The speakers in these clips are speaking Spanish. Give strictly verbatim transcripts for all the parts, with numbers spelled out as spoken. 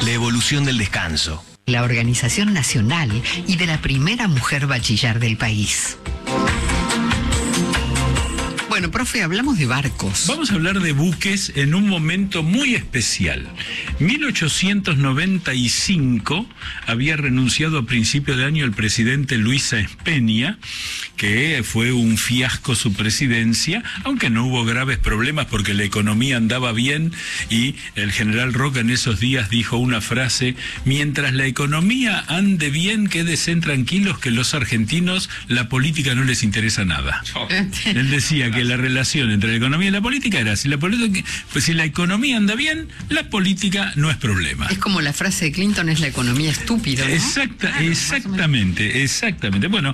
la evolución del descanso, la organización nacional y de la primera mujer bachiller del país. Bueno, profe, hablamos de barcos. Vamos a hablar de buques en un momento muy especial. mil ochocientos noventa y cinco había renunciado a principio de año el presidente Luis Sáenz Peña, que fue un fiasco su presidencia, aunque no hubo graves problemas porque la economía andaba bien, y el general Roca en esos días dijo una frase: mientras la economía ande bien, quédense tranquilos que los argentinos la política no les interesa nada. Oh. Él decía que la relación entre la economía y la política era, si la, política, pues si la economía anda bien, la política no es problema. Es como la frase de Clinton, es la economía estúpida, ¿no? Exacta, claro, exactamente, exactamente. Bueno,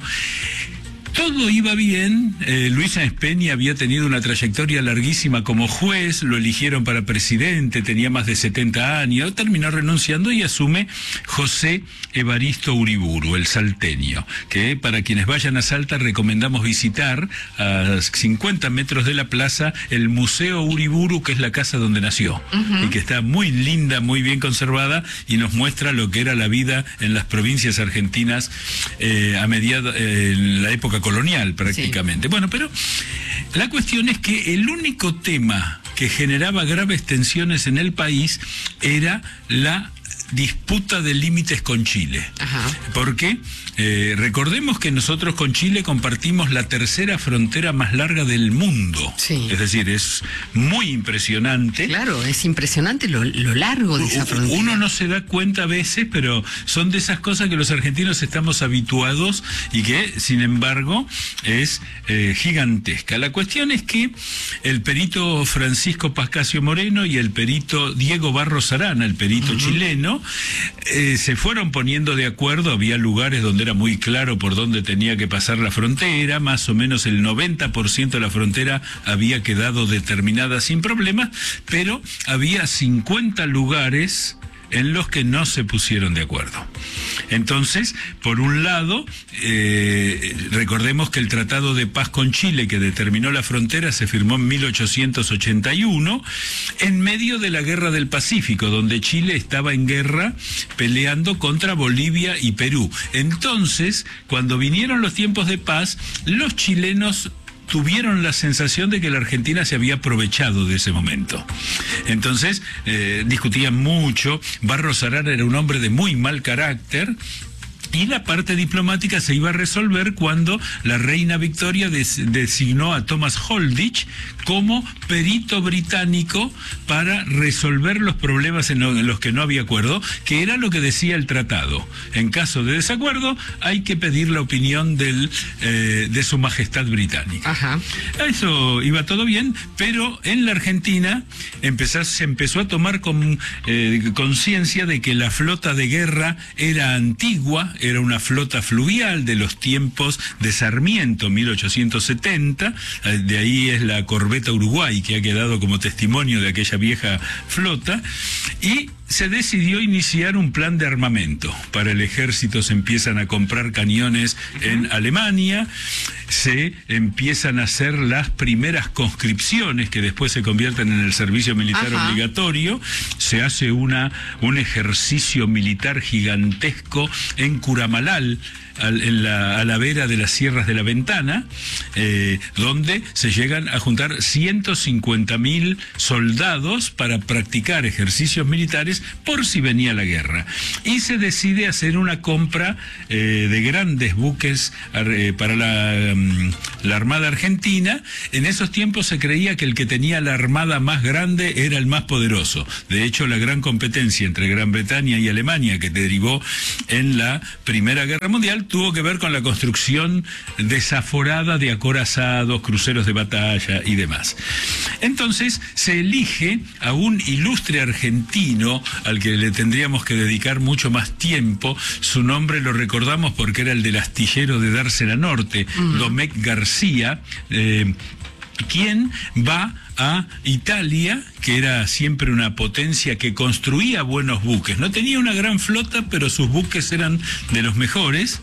todo iba bien. eh, Luis Sáenz Peña había tenido una trayectoria larguísima como juez, lo eligieron para presidente, tenía más de setenta años, terminó renunciando y asume José Evaristo Uriburu, el salteño, que para quienes vayan a Salta recomendamos visitar a cincuenta metros de la plaza el Museo Uriburu, que es la casa donde nació, uh-huh. y que está muy linda, muy bien conservada, y nos muestra lo que era la vida en las provincias argentinas eh, a mediados, eh, en la época colonial prácticamente. Sí. Bueno, pero la cuestión es que el único tema que generaba graves tensiones en el país era la disputa de límites con Chile. Ajá. Porque eh, recordemos que nosotros con Chile compartimos la tercera frontera más larga del mundo. Sí. Es decir, es muy impresionante. Claro, es impresionante lo, lo largo de esa frontera. Uno no se da cuenta a veces, pero son de esas cosas que los argentinos estamos habituados y que, sin embargo, es eh, gigantesca. La cuestión es que el perito Francisco Pascasio Moreno y el perito Diego Barros Arana, el perito uh-huh. chileno, Eh, se fueron poniendo de acuerdo. Había lugares donde era muy claro por dónde tenía que pasar la frontera, más o menos el noventa por ciento de la frontera había quedado determinada sin problemas, pero había cincuenta lugares en los que no se pusieron de acuerdo. Entonces, por un lado, eh, recordemos que el Tratado de Paz con Chile, que determinó la frontera, se firmó en mil ochocientos ochenta y uno, en medio de la Guerra del Pacífico, donde Chile estaba en guerra peleando contra Bolivia y Perú. Entonces, cuando vinieron los tiempos de paz, los chilenos tuvieron la sensación de que la Argentina se había aprovechado de ese momento. Entonces, eh, discutían mucho. Barros Arana era un hombre de muy mal carácter, y la parte diplomática se iba a resolver cuando la reina Victoria des, designó a Thomas Holditch como perito británico para resolver los problemas en, lo, en los que no había acuerdo, que era lo que decía el tratado. En caso de desacuerdo, hay que pedir la opinión del, eh, de su majestad británica. Ajá. Eso iba todo bien, pero en la Argentina empezó, se empezó a tomar con, eh, conciencia de que la flota de guerra era antigua, era una flota fluvial de los tiempos de Sarmiento, mil ochocientos setenta, de ahí es la corbeta Uruguay, que ha quedado como testimonio de aquella vieja flota, y se decidió iniciar un plan de armamento. Para el ejército se empiezan a comprar cañones en Alemania, se empiezan a hacer las primeras conscripciones que después se convierten en el servicio militar Ajá. obligatorio, se hace una un ejercicio militar gigantesco en Curamalal, Al, en la, a la vera de las Sierras de la Ventana, eh, donde se llegan a juntar ciento cincuenta mil soldados para practicar ejercicios militares por si venía la guerra. Y se decide hacer una compra eh, de grandes buques eh, para la, um, la Armada Argentina. En esos tiempos se creía que el que tenía la armada más grande era el más poderoso. De hecho, la gran competencia entre Gran Bretaña y Alemania, que derivó en la Primera Guerra Mundial, tuvo que ver con la construcción desaforada de acorazados, cruceros de batalla y demás. Entonces se elige a un ilustre argentino al que le tendríamos que dedicar mucho más tiempo. Su nombre lo recordamos porque era el del astillero de Dársena Norte, uh-huh. Domecq García, eh, quien va a Italia, que era siempre una potencia que construía buenos buques. No tenía una gran flota, pero sus buques eran de los mejores.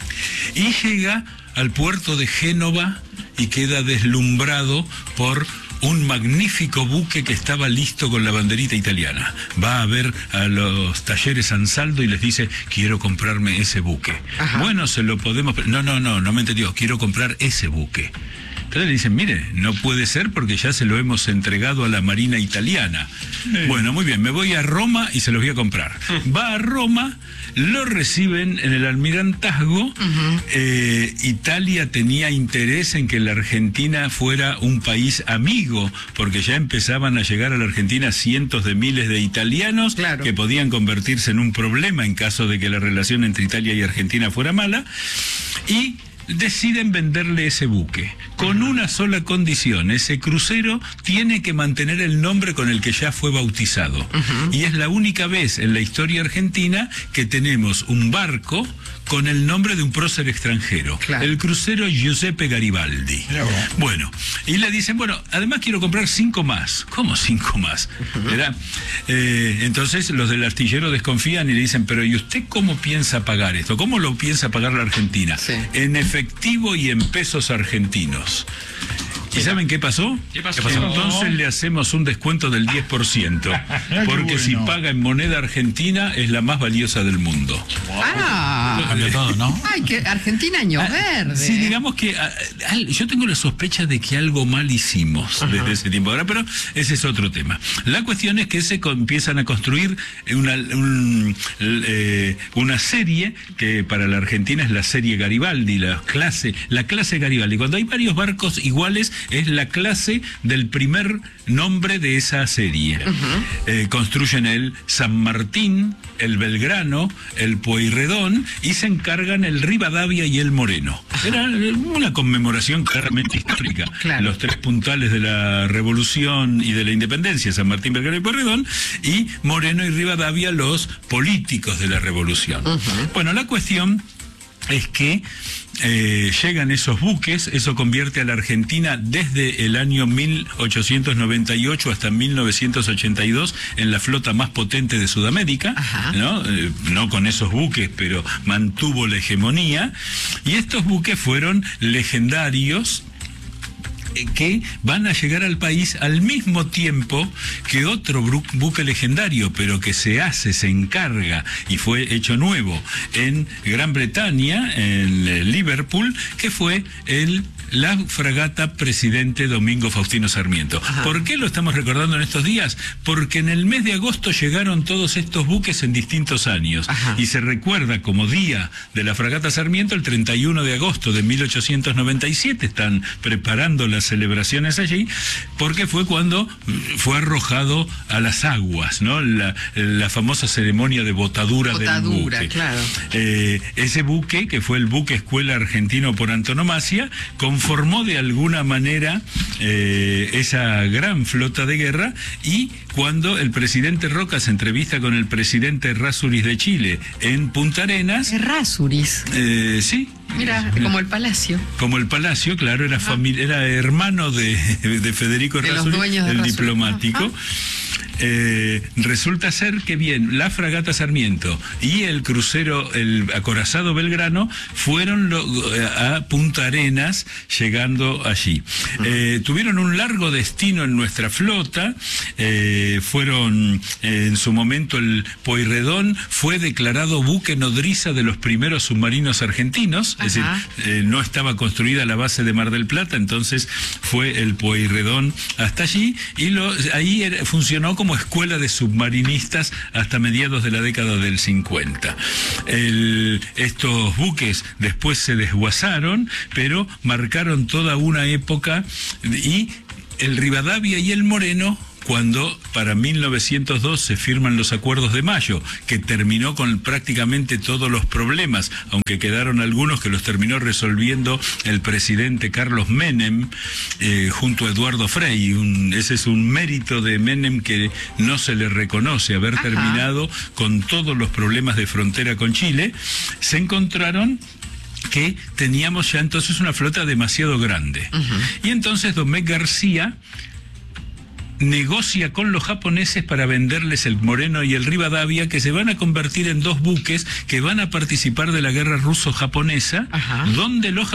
Y llega al puerto de Génova y queda deslumbrado por un magnífico buque que estaba listo con la banderita italiana. Va a ver a los talleres Ansaldo y les dice, quiero comprarme ese buque. Ajá. Bueno, se lo podemos... No, no, no, no me entendió, quiero comprar ese buque. Entonces le dicen, mire, no puede ser porque ya se lo hemos entregado a la Marina italiana. Sí. Bueno, muy bien, me voy a Roma y se los voy a comprar. Va a Roma, lo reciben en el almirantazgo. Uh-huh. eh, Italia tenía interés en que la Argentina fuera un país amigo, porque ya empezaban a llegar a la Argentina cientos de miles de italianos, claro, que podían convertirse en un problema en caso de que la relación entre Italia y Argentina fuera mala. Y deciden venderle ese buque con una sola condición: ese crucero tiene que mantener el nombre con el que ya fue bautizado. Uh-huh. Y es la única vez en la historia argentina que tenemos un barco con el nombre de un prócer extranjero, claro, el crucero Giuseppe Garibaldi. Claro. Bueno, y le dicen, bueno, además quiero comprar cinco más. ¿Cómo cinco más? Uh-huh. ¿Verdad? Eh, entonces los del astillero desconfían y le dicen, pero ¿y usted cómo piensa pagar esto? ¿Cómo lo piensa pagar la Argentina? Sí. En efectivo y en pesos argentinos. ¿Y saben qué pasó? ¿Qué pasó? ¿Qué pasó? Entonces le hacemos un descuento del diez por ciento, porque bueno, si paga en moneda argentina es la más valiosa del mundo. Wow. Ah, cambió todo, ¿no? Ay, que Argentina año ah, verde. Sí, digamos que ah, yo tengo la sospecha de que algo mal hicimos. Ajá. Desde ese tiempo ahora, pero ese es otro tema. La cuestión es que se empiezan a construir una, un, eh, una serie que para la Argentina es la serie Garibaldi, la clase, la clase Garibaldi. Cuando hay varios barcos iguales, es la clase del primer nombre de esa serie. Uh-huh. eh, construyen el San Martín, el Belgrano, el Pueyrredón y se encargan el Rivadavia y el Moreno. Uh-huh. Era una conmemoración claramente histórica. Claro. Los tres puntales de la Revolución y de la Independencia, San Martín, Belgrano y Pueyrredón, y Moreno y Rivadavia, los políticos de la Revolución. Uh-huh. Bueno, la cuestión es que eh, llegan esos buques, eso convierte a la Argentina desde el año mil ochocientos noventa y ocho hasta mil novecientos ochenta y dos en la flota más potente de Sudamérica. Ajá. ¿No? Eh, no con esos buques, pero mantuvo la hegemonía, y estos buques fueron legendarios, que van a llegar al país al mismo tiempo que otro buque legendario, pero que se hace, se encarga y fue hecho nuevo en Gran Bretaña, en Liverpool, que fue el la fragata Presidente Domingo Faustino Sarmiento. Ajá. ¿Por qué lo estamos recordando en estos días? Porque en el mes de agosto llegaron todos estos buques en distintos años. Ajá. Y se recuerda como día de la fragata Sarmiento el treinta y uno de agosto de mil ochocientos noventa y siete. Están preparando las celebraciones allí, porque fue cuando fue arrojado a las aguas, ¿no? La, la famosa ceremonia de botadura, botadura del buque. Claro. Eh, ese buque, que fue el buque escuela argentino por antonomasia, con conformó de alguna manera eh, esa gran flota de guerra. Y cuando el presidente Roca se entrevista con el presidente Errázuriz de Chile en Punta Arenas... Errázuriz. Eh, sí. Mira, como el Palacio. Como el Palacio, claro, era, familia, era hermano de, de Federico Errázuriz, el diplomático. Eh, resulta ser que bien, la fragata Sarmiento y el crucero, el acorazado Belgrano, fueron lo, a Punta Arenas, llegando allí. Eh, tuvieron un largo destino en nuestra flota. Eh, fueron, eh, en su momento, el Pueyrredón fue declarado buque nodriza de los primeros submarinos argentinos. Ajá. Es decir, eh, no estaba construida la base de Mar del Plata, entonces fue el Pueyrredón hasta allí, y lo, ahí era, funcionó como como escuela de submarinistas hasta mediados de la década del cincuenta. El, estos buques después se desguazaron, pero marcaron toda una época, y el Rivadavia y el Moreno, cuando para mil novecientos dos se firman los Acuerdos de Mayo, que terminó con prácticamente todos los problemas, aunque quedaron algunos que los terminó resolviendo el presidente Carlos Menem, eh, junto a Eduardo Frei. Un, ese es un mérito de Menem que no se le reconoce, haber Ajá. terminado con todos los problemas de frontera con Chile. Se encontraron que teníamos ya entonces una flota demasiado grande. Uh-huh. Y entonces Domecq García negocia con los japoneses para venderles el Moreno y el Rivadavia, que se van a convertir en dos buques que van a participar de la guerra ruso-japonesa, donde los